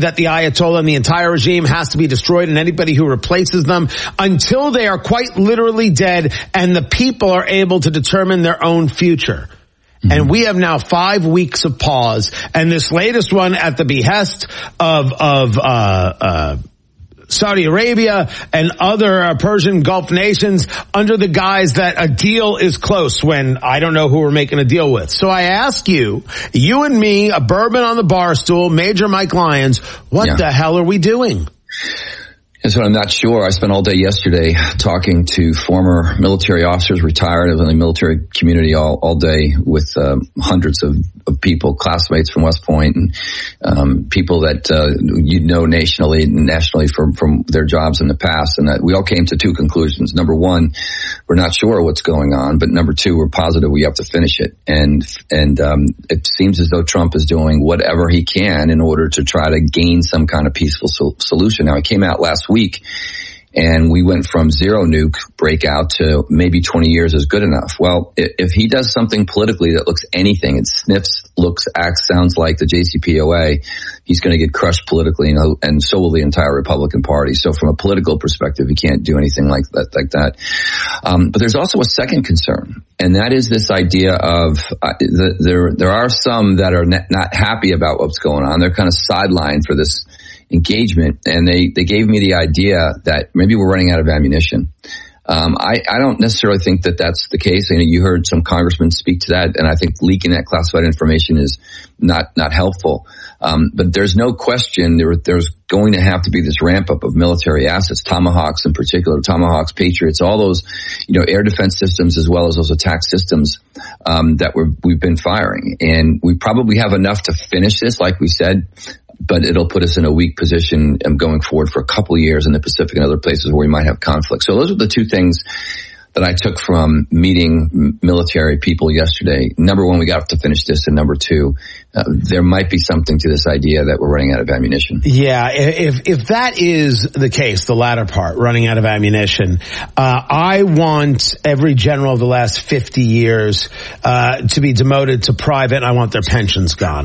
that the Ayatollah and the entire regime has to be destroyed and anybody who replaces them until they are quite literally dead and the people are able to determine their own future. And we have now 5 weeks of pause, and this latest one at the behest of Saudi Arabia and other Persian Gulf nations under the guise that a deal is close when I don't know who we're making a deal with. So I ask you and me, a bourbon on the bar stool, Major Mike Lyons, what the hell are we doing? And so I'm not sure. I spent all day yesterday talking to former military officers, retired. I was in the military community all day with hundreds of people, classmates from West Point, and people that nationally from their jobs in the past. And that we all came to two conclusions. Number one, we're not sure what's going on, but number two, we're positive we have to finish it. And it seems as though Trump is doing whatever he can in order to try to gain some kind of peaceful solution. Now, he came out last week and we went from zero nuke breakout to maybe 20 years is good enough. Well, if he does something politically that looks anything, it sniffs, looks, acts, sounds like the JCPOA, he's going to get crushed politically, and so will the entire Republican Party. So from a political perspective, he can't do anything like that. But there's also a second concern, and that is this idea of there are some that are not happy about what's going on. They're kind of sidelined for this engagement, and they gave me the idea that maybe we're running out of ammunition. I don't necessarily think that that's the case. I know you heard some congressmen speak to that, and I think leaking that classified information is not helpful. But there's no question there's going to have to be this ramp up of military assets, Tomahawks in particular, Tomahawks, Patriots, all those, air defense systems as well as those attack systems, that we've been firing. And we probably have enough to finish this, like we said, but it'll put us in a weak position going forward for a couple of years in the Pacific and other places where we might have conflict. So those are the two things that I took from meeting military people yesterday. Number one, we got to finish this. And number two, there might be something to this idea that we're running out of ammunition. Yeah, if that is the case, the latter part, running out of ammunition, I want every general of the last 50 years to be demoted to private. I want their pensions gone.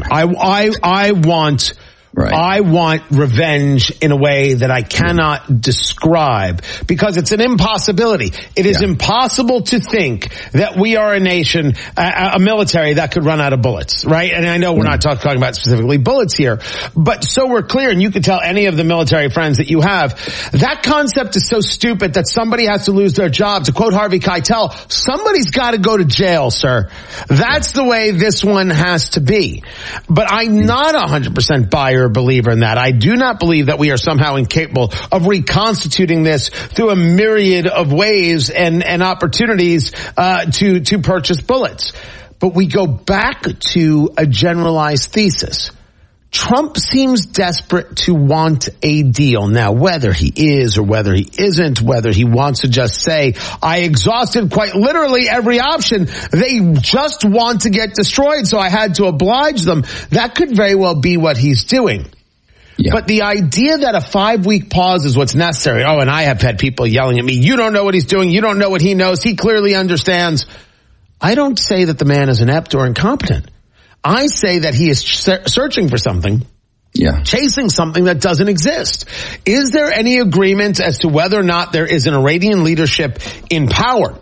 I want... Right. I want revenge in a way that I cannot describe because it's an impossibility. It is impossible to think that we are a nation, a military that could run out of bullets, right? And I know we're not talking about specifically bullets here, but so we're clear, and you can tell any of the military friends that you have, that concept is so stupid that somebody has to lose their job. To quote Harvey Keitel, somebody's got to go to jail, sir. That's the way this one has to be. But I'm not 100% buyer believer in that. I do not believe that we are somehow incapable of reconstituting this through a myriad of ways and opportunities to purchase bullets. But we go back to a generalized thesis. Trump seems desperate to want a deal. Now, whether he is or whether he isn't, whether he wants to just say, I exhausted quite literally every option, they just want to get destroyed, so I had to oblige them, that could very well be what he's doing. Yeah. But the idea that a 5-week pause is what's necessary, and I have had people yelling at me, you don't know what he's doing, you don't know what he knows, he clearly understands. I don't say that the man is inept or incompetent. I say that he is searching for something, chasing something that doesn't exist. Is there any agreement as to whether or not there is an Iranian leadership in power,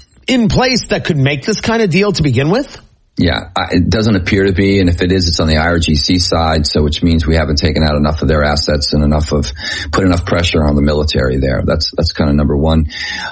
in place, that could make this kind of deal to begin with? Yeah, it doesn't appear to be, and if it is, it's on the IRGC side, so which means we haven't taken out enough of their assets and put enough pressure on the military there. That's kind of number one.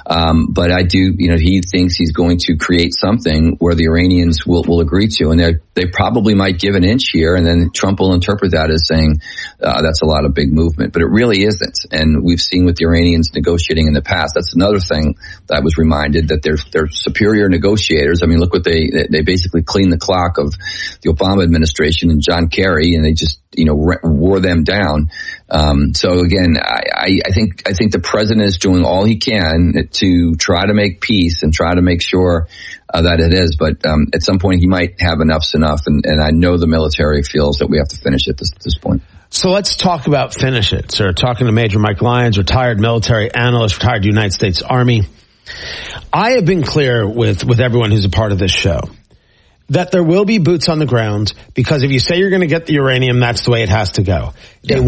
But I do, he thinks he's going to create something where the Iranians will agree to, and they probably might give an inch here, and then Trump will interpret that as saying that's a lot of big movement, but it really isn't. And we've seen with the Iranians negotiating in the past. That's another thing that I was reminded, that they're superior negotiators. I mean, look what they basically cleaned the clock of the Obama administration and John Kerry, and they just wore them down. So again, I think the president is doing all he can to try to make peace and try to make sure that it is. But at some point, he might have enough's enough, and I know the military feels that we have to finish it at this point. So let's talk about finish it, sir. Talking to Major Mike Lyons, retired military analyst, retired United States Army. I have been clear with everyone who's a part of this show that there will be boots on the ground, because if you say you're going to get the uranium, that's the way it has to go.